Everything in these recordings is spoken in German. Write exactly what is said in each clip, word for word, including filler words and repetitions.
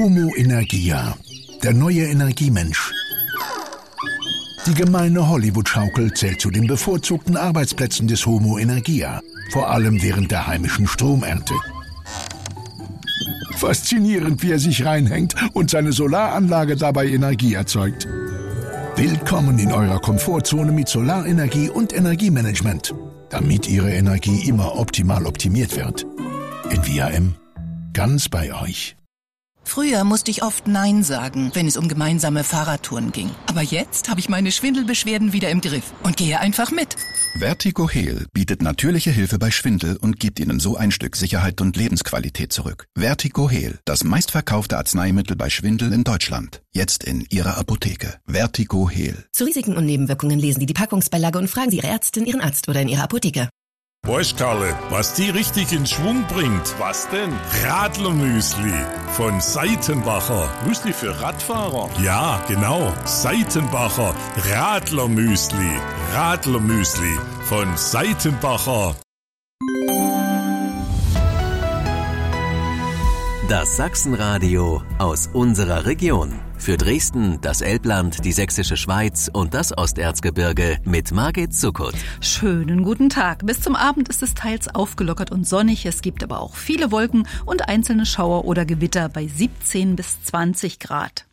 Homo Energia, der neue Energiemensch. Die gemeine Hollywood-Schaukel zählt zu den bevorzugten Arbeitsplätzen des Homo Energia, vor allem während der heimischen Stromernte. Faszinierend, wie er sich reinhängt und seine Solaranlage dabei Energie erzeugt. Willkommen in eurer Komfortzone mit Solarenergie und Energiemanagement, damit Ihre Energie immer optimal optimiert wird. In V R M, ganz bei euch. Früher musste ich oft Nein sagen, wenn es um gemeinsame Fahrradtouren ging. Aber jetzt habe ich meine Schwindelbeschwerden wieder im Griff und gehe einfach mit. Vertigo Heal bietet natürliche Hilfe bei Schwindel und gibt Ihnen so ein Stück Sicherheit und Lebensqualität zurück. Vertigo Heal, das meistverkaufte Arzneimittel bei Schwindel in Deutschland. Jetzt in Ihrer Apotheke. Vertigo Heal. Zu Risiken und Nebenwirkungen lesen Sie die Packungsbeilage und fragen Sie Ihre Ärztin, Ihren Arzt oder in Ihrer Apotheke. Weißt Karle, was die richtig in Schwung bringt? Was denn? Radlermüsli von Seitenbacher. Müsli für Radfahrer? Ja, genau. Seitenbacher Radlermüsli. Radlermüsli von Seitenbacher. Das Sachsenradio aus unserer Region. Für Dresden, das Elbland, die Sächsische Schweiz und das Osterzgebirge mit Margit Zuckert. Schönen guten Tag. Bis zum Abend ist es teils aufgelockert und sonnig. Es gibt aber auch viele Wolken und einzelne Schauer oder Gewitter bei siebzehn bis zwanzig Grad.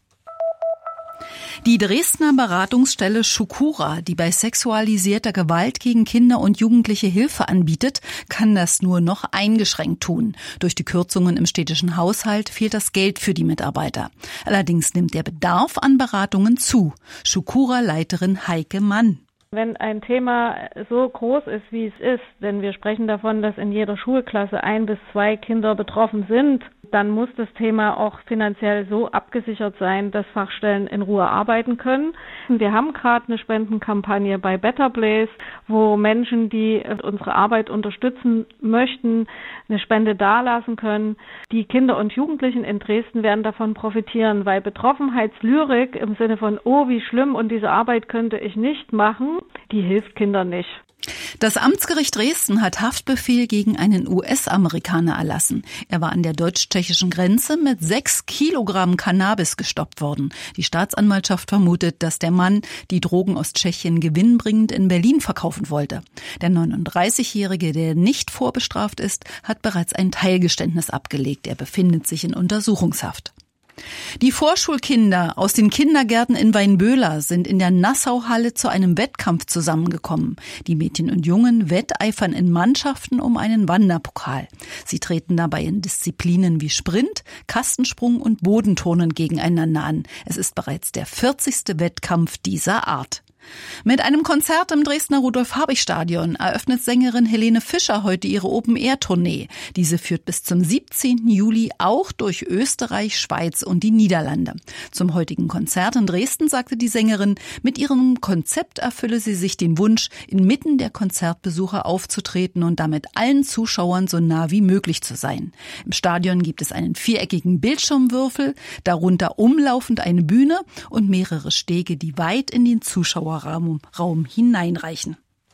Die Dresdner Beratungsstelle Shukura, die bei sexualisierter Gewalt gegen Kinder und Jugendliche Hilfe anbietet, kann das nur noch eingeschränkt tun. Durch die Kürzungen im städtischen Haushalt fehlt das Geld für die Mitarbeiter. Allerdings nimmt der Bedarf an Beratungen zu. Shukura-Leiterin Heike Mann. Wenn ein Thema so groß ist, wie es ist, denn wir sprechen davon, dass in jeder Schulklasse ein bis zwei Kinder betroffen sind, dann muss das Thema auch finanziell so abgesichert sein, dass Fachstellen in Ruhe arbeiten können. Wir haben gerade eine Spendenkampagne bei Better Place, wo Menschen, die unsere Arbeit unterstützen möchten, eine Spende dalassen können. Die Kinder und Jugendlichen in Dresden werden davon profitieren, weil Betroffenheitslyrik im Sinne von, oh, wie schlimm und diese Arbeit könnte ich nicht machen, die hilft Kindern nicht. Das Amtsgericht Dresden hat Haftbefehl gegen einen U S-Amerikaner erlassen. Er war an der deutsch-tschechischen Grenze mit sechs Kilogramm Cannabis gestoppt worden. Die Staatsanwaltschaft vermutet, dass der Mann die Drogen aus Tschechien gewinnbringend in Berlin verkaufen wollte. Der neununddreißigjährige, der nicht vorbestraft ist, hat bereits ein Teilgeständnis abgelegt. Er befindet sich in Untersuchungshaft. Die Vorschulkinder aus den Kindergärten in Weinböhler sind in der Nassauhalle zu einem Wettkampf zusammengekommen. Die Mädchen und Jungen wetteifern in Mannschaften um einen Wanderpokal. Sie treten dabei in Disziplinen wie Sprint, Kastensprung und Bodenturnen gegeneinander an. Es ist bereits der vierzigste Wettkampf dieser Art. Mit einem Konzert im Dresdner Rudolf-Habich-Stadion eröffnet Sängerin Helene Fischer heute ihre Open-Air-Tournee. Diese führt bis zum siebzehnten Juli auch durch Österreich, Schweiz und die Niederlande. Zum heutigen Konzert in Dresden sagte die Sängerin, mit ihrem Konzept erfülle sie sich den Wunsch, inmitten der Konzertbesucher aufzutreten und damit allen Zuschauern so nah wie möglich zu sein. Im Stadion gibt es einen viereckigen Bildschirmwürfel, darunter umlaufend eine Bühne und mehrere Stege, die weit in den Zuschauer Raum, Raum hineinreichen.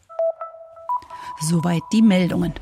Soweit die Meldungen.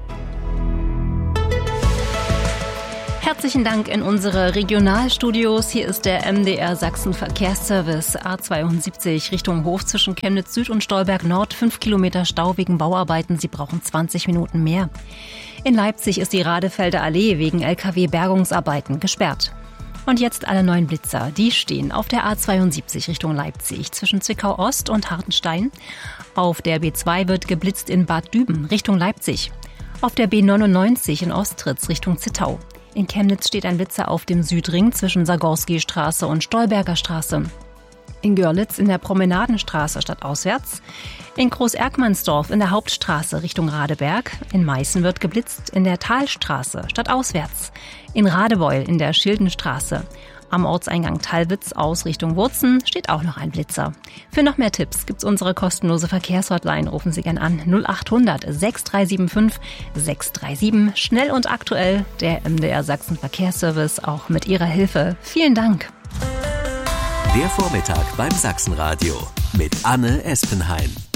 Herzlichen Dank in unsere Regionalstudios. Hier ist der M D R Sachsen Verkehrsservice A zweiundsiebzig Richtung Hof zwischen Chemnitz Süd und Stolberg Nord. Fünf Kilometer Stau wegen Bauarbeiten. Sie brauchen zwanzig Minuten mehr. In Leipzig ist die Radefelder Allee wegen L K W-Bergungsarbeiten gesperrt. Und jetzt alle neuen Blitzer. Die stehen auf der A zweiundsiebzig Richtung Leipzig zwischen Zwickau Ost und Hartenstein. Auf der B zwei wird geblitzt in Bad Düben Richtung Leipzig. Auf der B neunundneunzig in Ostritz Richtung Zittau. In Chemnitz steht ein Blitzer auf dem Südring zwischen Sagorski-Straße und Stolberger Straße. In Görlitz in der Promenadenstraße stadtauswärts. In Groß-Erkmannsdorf in der Hauptstraße Richtung Radeberg. In Meißen wird geblitzt in der Talstraße stadtauswärts. In Radebeul in der Schildenstraße. Am Ortseingang Tallwitz aus Richtung Wurzen steht auch noch ein Blitzer. Für noch mehr Tipps gibt's unsere kostenlose Verkehrshotline. Rufen Sie gern an null achthundert sechs drei sieben fünf sechs drei sieben. Schnell und aktuell der M D R Sachsen Verkehrsservice auch mit Ihrer Hilfe. Vielen Dank. Der Vormittag beim Sachsenradio mit Anne Espenheim.